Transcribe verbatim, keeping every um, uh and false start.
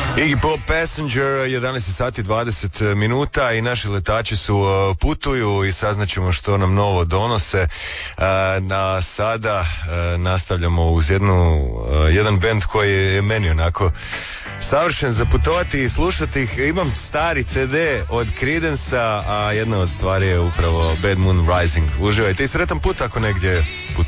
Iggy Pop Passenger, jedanaest sati dvadeset minuta i naši letači su uh, putuju i saznaćemo što nam novo donose. Uh, na sada uh, nastavljamo uz jednu, uh, jedan band koji je meni onako savršen za putovati i slušati ih. Imam stari ce de od Creedence-a, a jedna od stvari je upravo Bad Moon Rising. Uživajte i sretan put ako negdje putujete.